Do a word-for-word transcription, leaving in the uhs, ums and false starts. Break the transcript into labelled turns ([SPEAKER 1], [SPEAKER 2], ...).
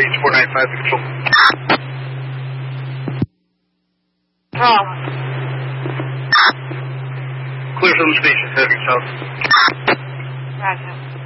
[SPEAKER 1] H four nine five control.
[SPEAKER 2] Oh.
[SPEAKER 1] Clear from the station, heading south.
[SPEAKER 2] Roger.